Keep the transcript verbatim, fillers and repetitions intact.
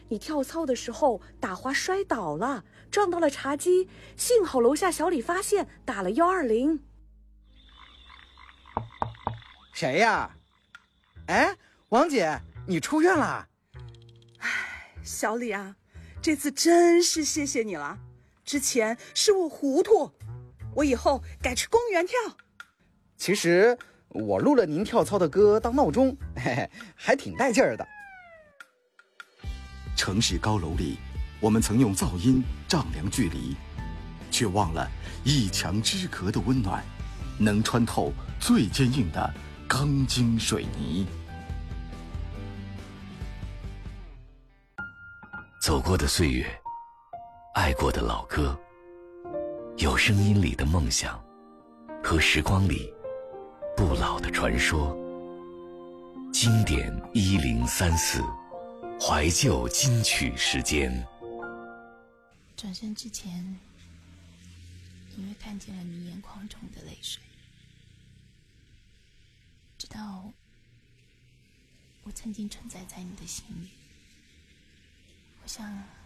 你跳操的时候打滑摔倒了，撞到了茶几，幸好楼下小李发现，打了一二零。 谁呀？哎，王姐，你出院了？ 哎，小李啊，这次真是谢谢你了。之前是我糊涂，我以后改去公园跳。 其实我录了您跳操的歌当闹钟，嘿嘿，还挺带劲儿的。 城市高楼里，我们曾用噪音丈量距离，却忘了一墙之隔的温暖，能穿透最坚硬的钢筋水泥。 走过的岁月，爱过的老歌，有声音里的梦想，和时光里不老的传说。经典一零三四，怀旧金曲时间。 转身之前，隐约看见了你眼眶中的泪水，知道我曾经存在在你的心里。我想